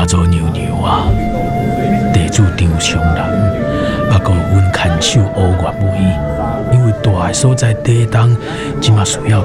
妈祖娘娘啊，地主张昌人，还有阮看守乌月妹，因为大个所在地动，即马需要